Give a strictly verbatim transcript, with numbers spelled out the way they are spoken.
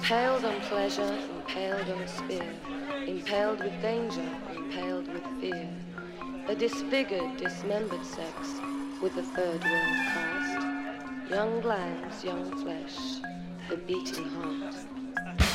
Impaled on pleasure, impaled on spear, impaled with danger, impaled with fear. A disfigured, dismembered sex with the third world cast. Young glands, young flesh, the beating heart.